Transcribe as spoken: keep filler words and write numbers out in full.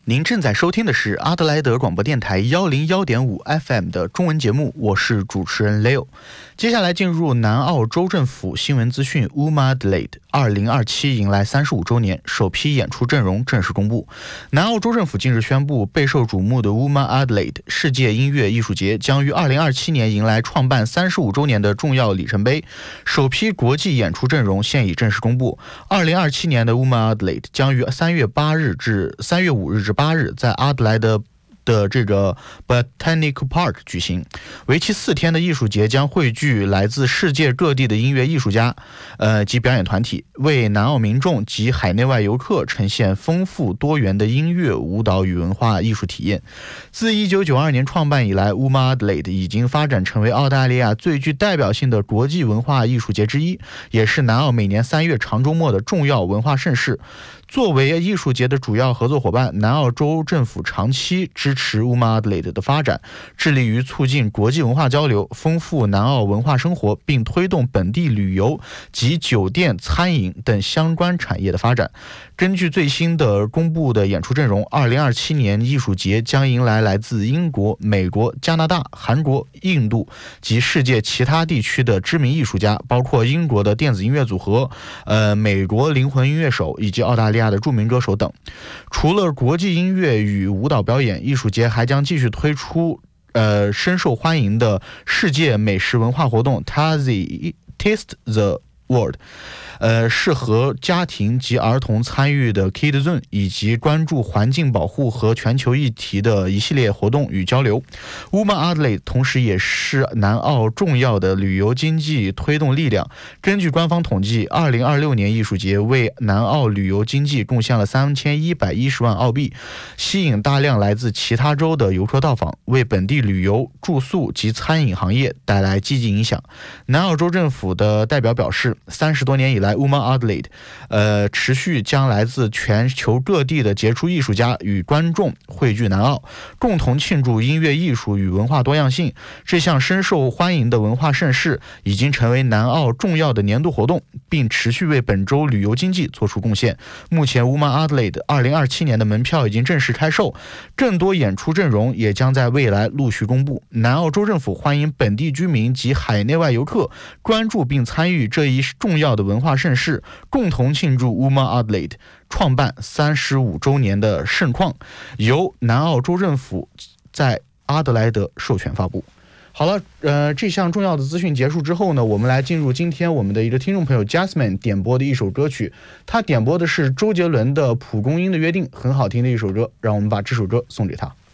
您正在收听的是阿德莱德广播电台幺零幺点五 F M 的中文节目，我是主持人 Leo。接下来进入南澳州政府新闻资讯。 Uma Adelaide 二零二七迎来三十五周年，首批演出阵容正式公布。南澳州政府近日宣布，备受瞩目的 Uma Adelaide 世界音乐艺术节将于二零二七年迎来创办三十五周年的重要里程碑，首批国际演出阵容现已正式公布。二零二七年的 Uma Adelaide 将于三月八日至三月五日至八日在阿德莱德的这个 Botanical Park 举行，为期四天的艺术节将汇聚来自世界各地的音乐艺术家呃及表演团体，为南澳民众及海内外游客呈现丰富多元的音乐、舞蹈与文化艺术体验。自一九九二年创办以来， Uma Adelaide 已经发展成为澳大利亚最具代表性的国际文化艺术节之一，也是南澳每年三月长周末的重要文化盛事。作为艺术节的主要合作伙伴，南澳州政府长期支持 Uma Adelaide 的发展，致力于促进国际文化交流，丰富南澳文化生活，并推动本地旅游及酒店、餐饮等相关产业的发展。根据最新的公布的演出阵容，二零二七年艺术节将迎来来自英国、美国、加拿大、韩国、印度及世界其他地区的知名艺术家，包括英国的电子音乐组合、呃，美国灵魂音乐手以及澳大利亚的著名歌手等。除了国际音乐与舞蹈表演，艺术节还将继续推出呃深受欢迎的世界美食文化活动 Taste the World， 呃，适合家庭及儿童参与的 Kid Zone， 以及关注环境保护和全球议题的一系列活动与交流。 Uma Adelaide 同时也是南澳重要的旅游经济推动力量。根据官方统计，二零二六年艺术节为南澳旅游经济贡献了三千一百一十万澳币，吸引大量来自其他州的游客到访，为本地旅游、住宿及餐饮行业带来积极影响。南澳州政府的代表表示，三十多年以来 Uma Adelaide 呃，持续将来自全球各地的杰出艺术家与观众汇聚南澳，共同庆祝音乐艺术与文化多样性。这项深受欢迎的文化盛事已经成为南澳重要的年度活动，并持续为本州旅游经济做出贡献。目前 Uma Adelaide 二零二七年的门票已经正式开售，更多演出阵容也将在未来陆续公布。南澳州政府欢迎本地居民及海内外游客关注并参与这一重要的文化盛事，共同庆祝 Uma Adelaide 创办三十五周年的盛况，由南澳州政府在阿德莱德授权发布。好了，呃，这项重要的资讯结束之后呢，我们来进入今天我们的一个听众朋友 Jasmine 点播的一首歌曲，他点播的是周杰伦的《蒲公英的约定》，很好听的一首歌，让我们把这首歌送给他。